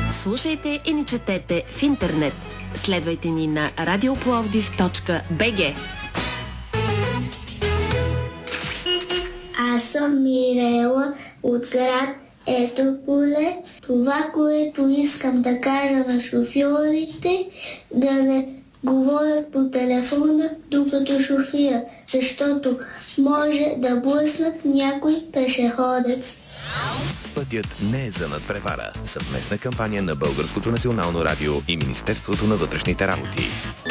Слушайте и ни четете в интернет. Следвайте ни на radioplовдив.bg. Аз съм Мирела от град Етрополе. Това, което искам да кажа на шофьорите, да не говорят по телефона, докато шофират, защото може да блъснат някой пешеходец. Пътят не е за надпревара. Съвместна кампания на Българското национално радио и Министерството на вътрешните работи.